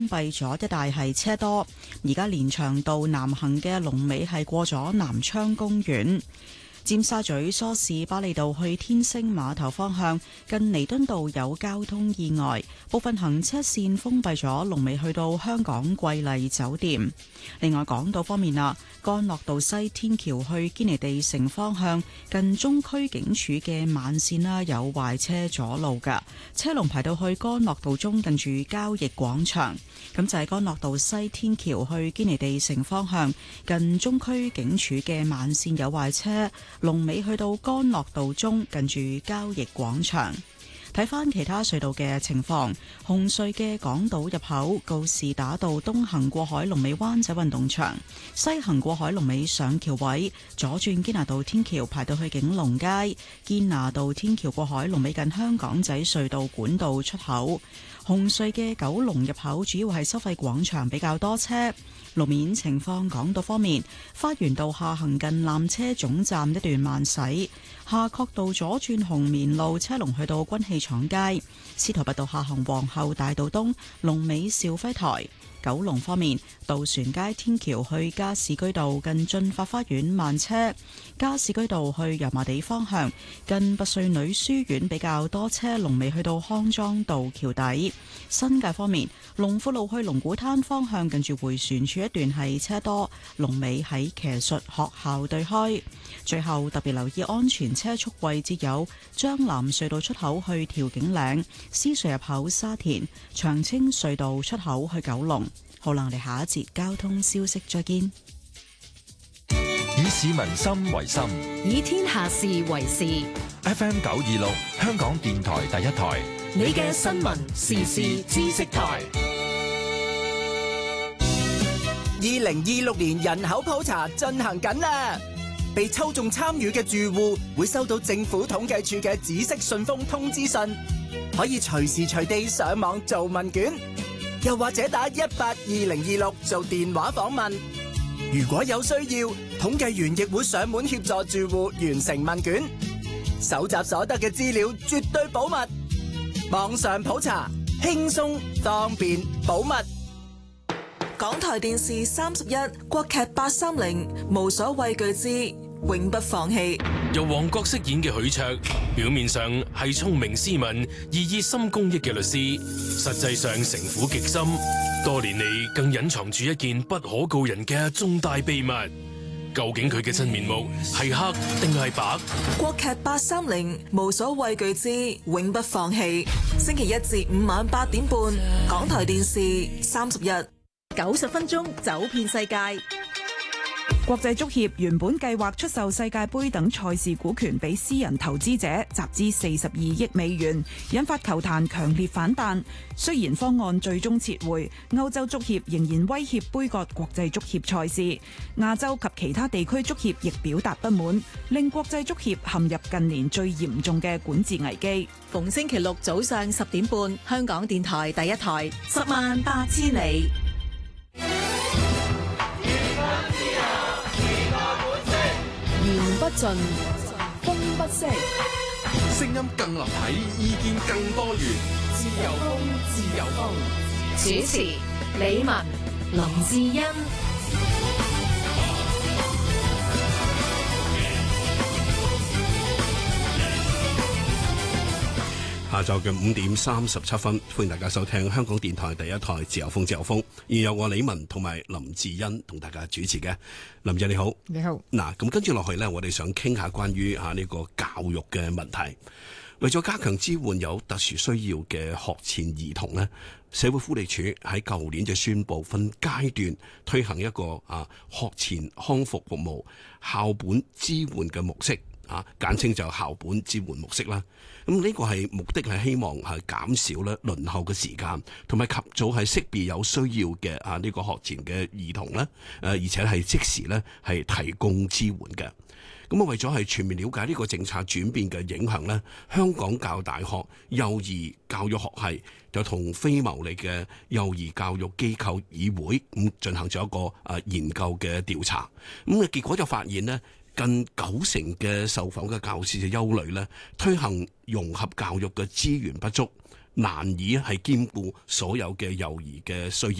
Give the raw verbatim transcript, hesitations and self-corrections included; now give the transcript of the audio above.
閉咗一帶係車多，而家連翔道南行嘅龍尾係過咗南昌公園。尖沙咀梳士巴利道去天星碼頭方向，近彌敦道有交通意外，部分行車線封閉咗，龍尾去到香港瑰麗酒店。另外，港島方面啦，干諾道西天橋去堅尼地城方向，近中區警署嘅慢線啦，有壞車阻路噶，車龍排到去干諾道中近住交易廣場。咁就係干諾道西天橋去堅尼地城方向，近中區警署嘅慢線有壞車，龍尾去到干諾道中近住交易廣場。睇返其他隧道嘅情況，紅隧嘅港島入口告士打道東行過海龍尾灣仔運動場，西行過海龍尾上橋位，左轉堅拿道天橋排到去景隆街，堅拿道天橋過海龍尾近香港仔隧道管道出口。紅隧嘅九龍入口主要係收費廣場比較多車。路面情況，港島方面，花園道下行近纜車總站一段慢駛，夏慤道左轉紅棉路車龍去到軍器廠街，司徒拔道下行皇后大道東龍尾兆輝台。九龍方面，渡船街天橋去加士居道近駿發花園慢車，加士居道去油麻地方向近拔萃女書院比較多車，龍尾去到康莊道橋底。新界方面，龍富路去龍鼓灘方向近住迴旋處一段係車多，龍尾喺騎術學校對開。最後特別留意安全車速位置有將藍隧道出口去調景嶺、獅隧入口沙田、長青隧道出口去九龍。好啦，我哋下一節交通消息再見。 以市民心為心， 以天下事為事。 F M 九二六，香港電台第一台， 你嘅新聞時事知識台。 二零二六年人口普查進行緊啦，被抽中參與嘅住戶會收到政府統計處嘅紫色信封通知信，可以隨時隨地上網做問卷，又或者打一八二零二六做電話訪問。如果有需要，統計員亦會上門協助住戶完成問卷。搜集所得嘅資料絕對保密，網上普查輕鬆方便保密。 港台電視三十一，國劇八三零，無所畏懼之永不放棄。 由王國飾演嘅許卓，表面上係聰明斯文、而熱心公益嘅律師，實際上城府極深，多年嚟更隱藏住一件不可告人嘅重大秘密。究竟佢嘅真面目係黑定係白？ 國劇八三零，無所畏懼之永不放棄。星期一至五晚八點半，港台電視三十一。 九十分鐘走遍世界。 國際足協原本計劃出售世界盃等賽事股權俾私人投資者，集資四十二億美元，引發球壇強烈反彈。雖然方案最終撤回，歐洲足協仍然威脅杯葛國際足協賽事。亞洲及其他地區足協亦表達不滿，令國際足協陷入近年最嚴重嘅管治危機。 逢星期六早上十點半，香港電台第一台，十萬八千里。言不盡，風不息， 聲音更立體，意見更多元。自由風，自由風。 主持：李文、林志欣。 下晝嘅五點三十七分，歡迎大家收聽香港電台第一台自由風自由風，而有我李文同埋林志欣同大家主持嘅。林姐你好， 你好。 嗱，咁跟住落去呢，我哋想傾下關於啊呢個教育嘅問題。為咗加強支援有特殊需要嘅學前兒童呢，社會福利署喺舊年就宣布分階段推行一個啊學前康復服務校本支援嘅模式。啊，簡稱就校本支援模式啦。咁呢個係目的係希望係減少咧輪候嘅時間，同埋及早係識別有需要嘅啊呢個學前嘅兒童咧。誒，而且係即時咧係提供支援嘅。咁啊，為咗係全面了解呢個政策轉變嘅影響咧，香港教育大學幼兒教育學系就同非牟利嘅幼兒教育機構議會咁進行咗一個誒研究嘅調查。咁啊，結果就發現咧，近九成嘅受訪嘅教師就憂慮咧，推行融合教育嘅資源不足， 難以係兼顧所有嘅幼兒嘅需要。